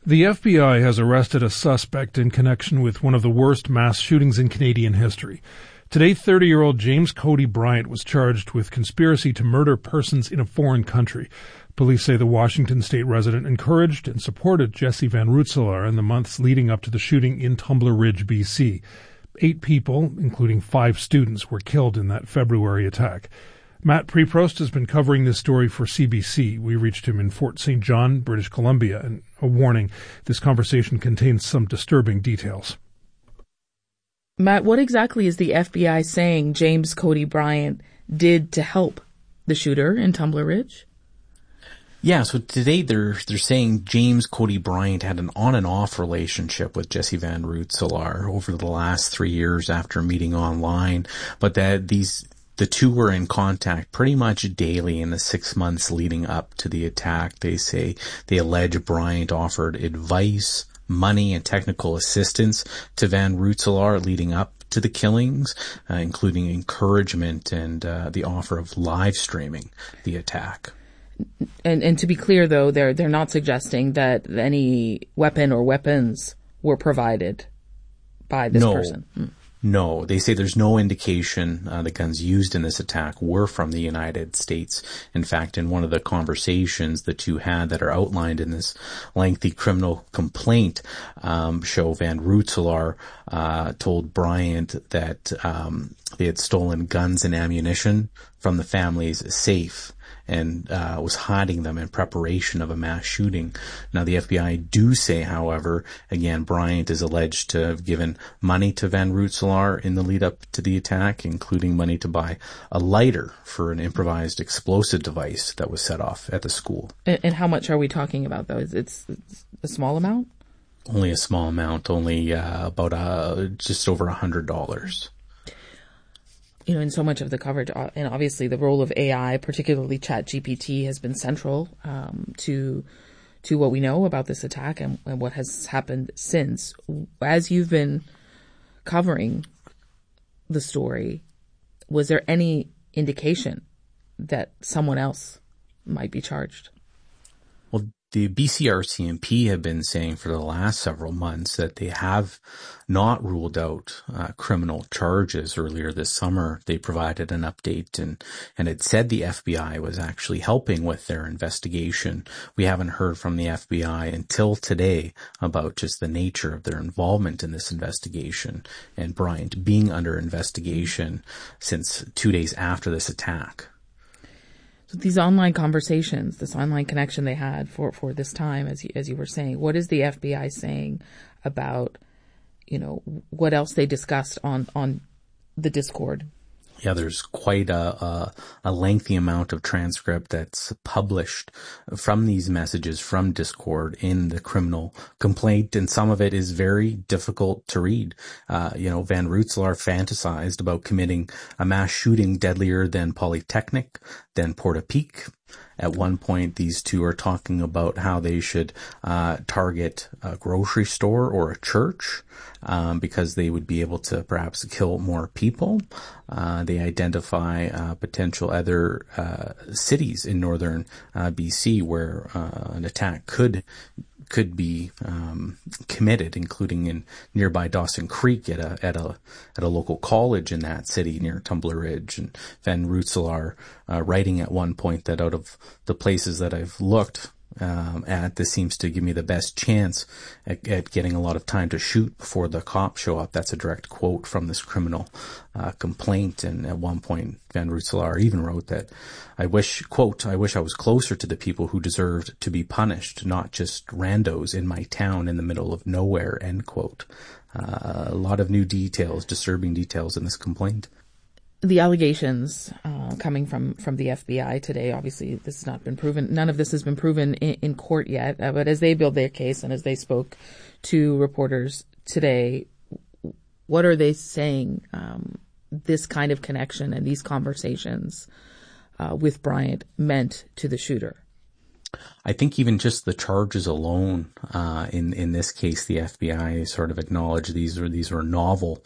The FBI has arrested a suspect in connection with one of the worst mass shootings in Canadian history. Today, 30-year-old James Cody Bryant was charged with conspiracy to murder persons in a foreign country. Police say the Washington state resident encouraged and supported Jesse Van Rootselaar in the months leading up to the shooting in Tumbler Ridge, BC. 8 people, including 5 students, were killed in that February attack. Matt Preprost has been covering this story for CBC. We reached him in Fort St. John, British Columbia, and a warning, this conversation contains some disturbing details. Matt, what exactly is the FBI saying James Cody Bryant did to help the shooter in Tumbler Ridge? Yeah, so today they're saying James Cody Bryant had an on and off relationship with Jesse Van Rootselaar over the last 3 years after meeting online, but that the two were in contact pretty much daily in the 6 months leading up to the attack. They allege Bryant offered advice, money, and technical assistance to Van Rootselaar leading up to the killings, including encouragement and the offer of live streaming the attack. And to be clear, though, they're not suggesting that any weapon or weapons were provided by this person. No, they say there's no indication the guns used in this attack were from the United States. In fact, in one of the conversations that you had that are outlined in this lengthy criminal complaint, show Van Rootselaar told Bryant that they had stolen guns and ammunition from the family's safe and was hiding them in preparation of a mass shooting. Now, the FBI do say, however, again, Bryant is alleged to have given money to Van Rootselaar in the lead up to the attack, including money to buy a lighter for an improvised explosive device that was set off at the school. And how much are we talking about, though? It's a small amount? Only a small amount, only about just over $100. You know, in so much of the coverage, and obviously the role of AI, particularly ChatGPT, has been central to what we know about this attack and what has happened since. As you've been covering the story, was there any indication that someone else might be charged? Well, the BCRCMP have been saying for the last several months that they have not ruled out criminal charges. Earlier this summer, they provided an update and it said the FBI was actually helping with their investigation. We haven't heard from the FBI until today about just the nature of their involvement in this investigation and Bryant being under investigation since 2 days after this attack. These online conversations, this online connection they had for this time, as you were saying, what is the FBI saying about, you know, what else they discussed on the Discord? Yeah, there's quite a lengthy amount of transcript that's published from these messages from Discord in the criminal complaint, and some of it is very difficult to read. Van Rootselaar fantasized about committing a mass shooting deadlier than Polytechnic, than Portapique. At one point, these two are talking about how they should target a grocery store or a church because they would be able to perhaps kill more people. They identify potential other cities in northern BC where an attack could be committed, including in nearby Dawson Creek at a local college in that city near Tumbler Ridge. And Van Rootselaar writing at one point that out of the places that I've looked at, this seems to give me the best chance at getting a lot of time to shoot before the cops show up. That's a direct quote from this criminal complaint. And at one point, Van Rootselaar even wrote that, I wish I was closer to the people who deserved to be punished, not just randos in my town in the middle of nowhere, end quote. A lot of new details, disturbing details in this complaint. The allegations coming from the FBI today, obviously this has not been proven. None of this has been proven in court yet. But as they build their case and as they spoke to reporters today, what are they saying this kind of connection and these conversations with Bryant meant to the shooter? I think even just the charges alone, in this case, the FBI sort of acknowledged these were novel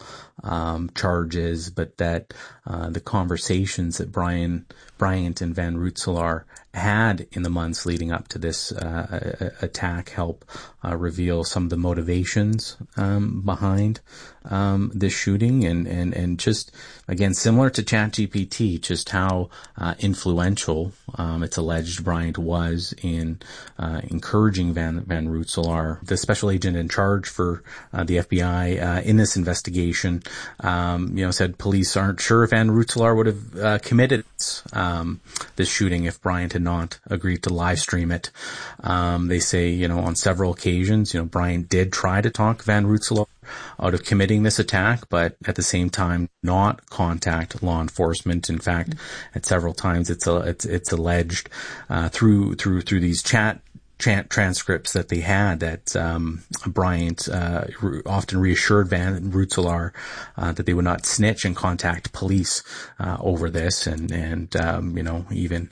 charges, but that the conversations that Bryant and Van Rootselaar had in the months leading up to this attack help reveal some of the motivations behind this shooting, and just, again, similar to ChatGPT, just how influential it's alleged Bryant was in encouraging Van Rensselaer, the special agent in charge for the FBI in this investigation. Said police aren't sure if Van Rensselaer would have committed this shooting if Bryant had not agreed to live stream it. They say, on several occasions, Bryant did try to talk Van Rensselaer out of committing this attack, but at the same time not contact law enforcement. In fact, at several times it's alleged through these chat transcripts that they had that Bryant often reassured Van Rensselaer that they would not snitch and contact police over this, and even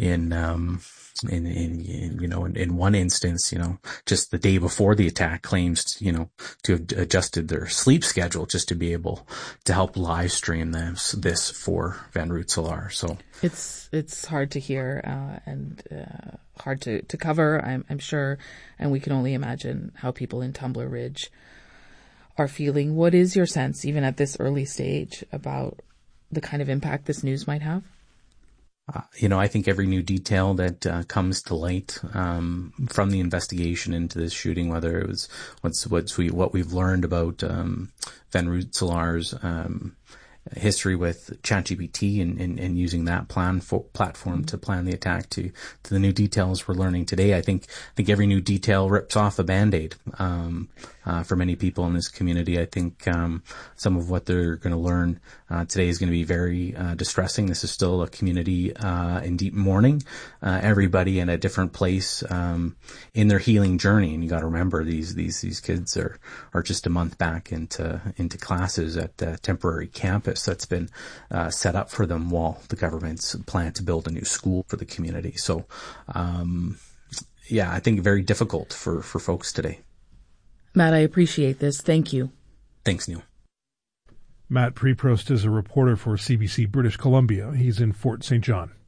in one instance, just the day before the attack, claims, to have adjusted their sleep schedule just to be able to help live stream this for Van Rensselaer. So it's hard to hear and hard to cover, I'm sure, and we can only imagine how people in Tumbler Ridge are feeling. What is your sense, even at this early stage, about the kind of impact this news might have? I think every new detail that comes to light from the investigation into this shooting, whether it was what we've learned about Van Rensselaer's history with ChatGPT and using that platform to plan the attack, to the new details we're learning today, I think every new detail rips off a Band-Aid for many people in this community. I think some of what they're going to learn today is going to be very distressing. This is still a community in deep mourning. Everybody in a different place in their healing journey, and you got to remember these kids are just a month back into classes at the temporary campus that's been set up for them while the government's plan to build a new school for the community. So, I think very difficult for folks today. Matt, I appreciate this. Thank you. Thanks, Neil. Matt Preprost is a reporter for CBC British Columbia. He's in Fort St. John.